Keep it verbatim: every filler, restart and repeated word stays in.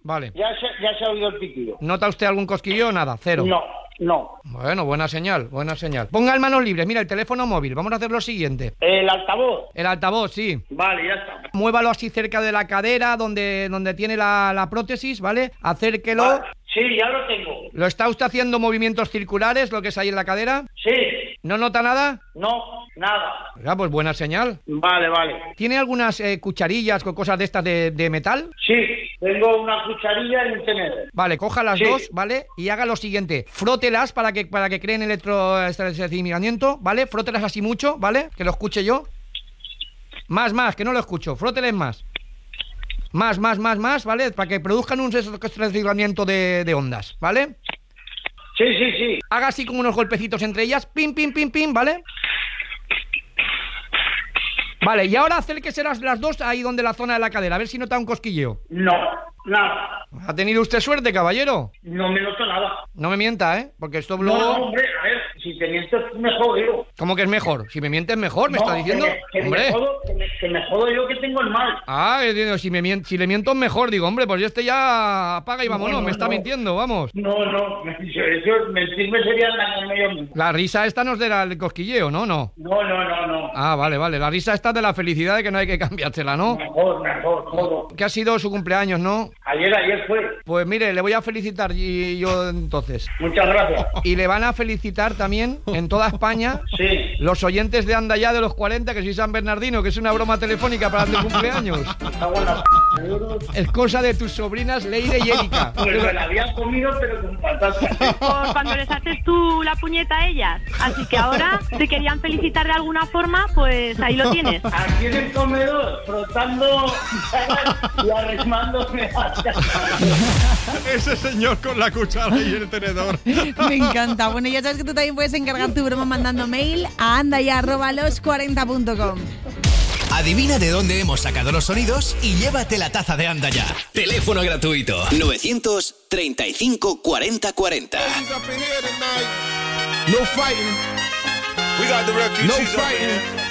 Vale. Ya se, ya se ha oído el pitido. ¿Nota usted algún cosquilleo o nada? Cero. No, no. Bueno, buena señal, buena señal. Ponga el manos libres, mira, el teléfono móvil. Vamos a hacer lo siguiente. El altavoz. El altavoz, sí. Vale, ya está. Muévalo así cerca de la cadera, donde, donde tiene la, la prótesis, ¿vale? Acérquelo. Vale. Sí, ya lo tengo. ¿Lo está usted haciendo movimientos circulares, lo que es ahí en la cadera? Sí. ¿No nota nada? No, nada. Ya, pues buena señal. Vale, vale. ¿Tiene algunas eh, cucharillas o cosas de estas de, de metal? Sí, tengo una cucharilla y un tenedor. Vale, coja las Sí. dos, ¿vale? Y haga lo siguiente. Frótelas para que, para que creen electroestimulamiento, ¿vale? Frótelas así mucho, ¿vale? Que lo escuche yo. Más, más, que no lo escucho. Fróteles más. Más, más, más, más, ¿vale? Para que produzcan un reciclamiento de, de ondas, ¿vale? Sí, sí, sí. Haga así como unos golpecitos entre ellas. Pim, pim, pim, pim, ¿vale? Vale, y ahora acérquese las, las dos ahí donde la zona de la cadera. A ver si nota un cosquilleo. No, nada. ¿Ha tenido usted suerte, caballero? No me noto nada. No me mienta, ¿eh? Porque esto No, luego... no, hombre, a ver, si te miento es mejor yo. ¿Cómo que es mejor? Si me mientes mejor, ¿me No, está diciendo? Que me, que ¡Hombre! Me jodo, que, me, que me jodo yo que tengo el mal. Ah, yo digo, si, me mien- si le miento es mejor. Digo, hombre, pues este ya apaga y vámonos. No, no, me está no. mintiendo, vamos. No, no, eso, eso mentirme sería engañarme yo mismo. La risa esta nos da el cosquilleo, ¿no? No. No, no, no, no. Ah, vale, vale. La risa esta de la felicidad de que no hay que cambiársela, ¿no? Mejor, mejor, todo. Que ha sido su cumpleaños, ¿no? Ayer, ayer fue. Pues mire, le voy a felicitar y yo entonces. Muchas gracias. Y le van a felicitar también en toda España Sí. los oyentes de Anda Ya de los cuarenta, que soy San Bernardino, que es una broma telefónica para tu cumpleaños. Está buena. Es cosa de tus sobrinas Leire y Erika. Pues me la había comido, pero con patatas. Por cuando les haces tú la puñeta a ellas. Así que ahora, si querían felicitar de alguna forma, pues ahí lo tienes. Aquí en el comedor, frotando y arreglándome hacia... Ese señor con la cuchara y el tenedor. Me encanta. Bueno, ya sabes que tú también puedes encargar tu broma mandando mail a andaya arroba los cuarenta punto com. Adivina de dónde hemos sacado los sonidos y llévate la taza de Anda Ya. Teléfono gratuito novecientos treinta y cinco cuarenta cuarenta. No fighting. We got the refugees. No fighting.